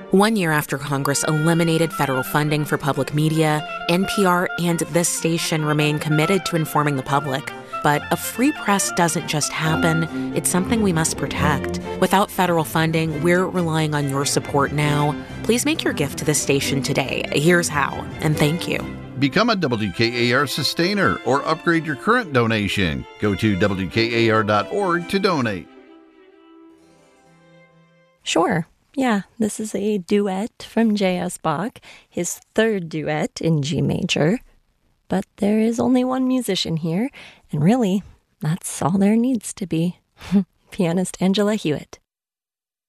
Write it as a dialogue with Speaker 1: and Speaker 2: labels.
Speaker 1: 1 year after Congress eliminated federal funding for public media, NPR and this station remain committed to informing the public. But a free press doesn't just happen, it's something we must protect. Without federal funding, we're relying on your support now. Please make your gift to this station today. Here's how, and thank you.
Speaker 2: Become a WKAR sustainer or upgrade your current donation. Go to WKAR.org to donate.
Speaker 3: Sure. Yeah, this is a duet from J.S. Bach, his third duet in G major. But there is only one musician here, and really, that's all there needs to be. Pianist Angela Hewitt.